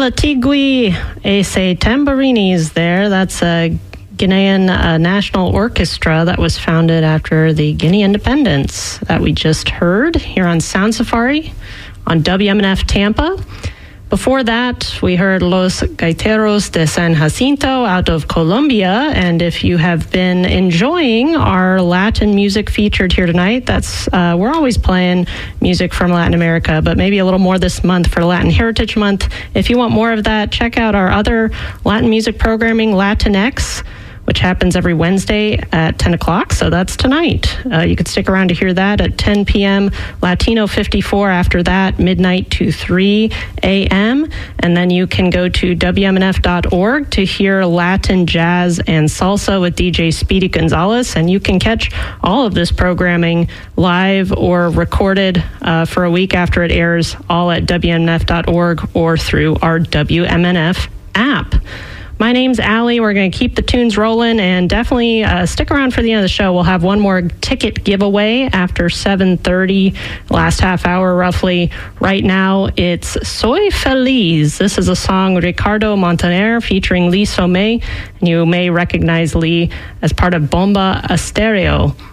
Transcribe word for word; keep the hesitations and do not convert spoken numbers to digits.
Malatigui Ese Tamburinis there. That's a Guinean uh, National Orchestra that was founded after the Guinea independence that we just heard here on Sound Safari on W M N F Tampa. Before that, we heard Los Gaiteros de San Jacinto out of Colombia. And if you have been enjoying our Latin music featured here tonight, that's uh, we're always playing music from Latin America, but maybe a little more this month for Latin Heritage Month. If you want more of that, check out our other Latin music programming, Latinx, which happens every Wednesday at ten o'clock. So that's tonight. Uh, you could stick around to hear that at ten p.m. Latino fifty-four after that, midnight to three a.m. And then you can go to W M N F dot org to hear Latin, jazz, and salsa with D J Speedy Gonzalez. And you can catch all of this programming live or recorded uh, for a week after it airs, all at W M N F dot org or through our W M N F app. My name's Allie. We're going to keep the tunes rolling and definitely uh, stick around for the end of the show. We'll have one more ticket giveaway after seven thirty, last half hour roughly. Right now, it's Soy Feliz. This is a song Ricardo Montaner featuring Lee Somé, and you may recognize Lee as part of Bomba Estéreo.